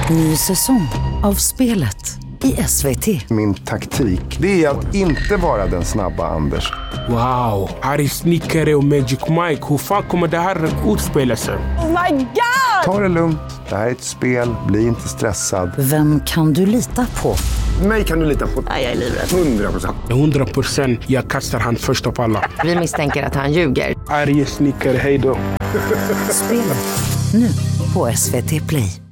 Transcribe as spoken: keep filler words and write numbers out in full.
Ny säsong av spelet i S V T. Min taktik, det är att inte vara den snabba Anders. Wow, här är Snickare och Magic Mike. Hur fan kommer det här utspela sig? Oh my god! Ta det lugnt, det här är ett spel, bli inte stressad. Vem kan du lita på? Mig kan du lita på. Nej, jag är livrädd. hundra procent. hundra procent jag kastar han först av alla. Vi misstänker att han ljuger. Arje Snickare, hej då. Spelet nu på S V T Play.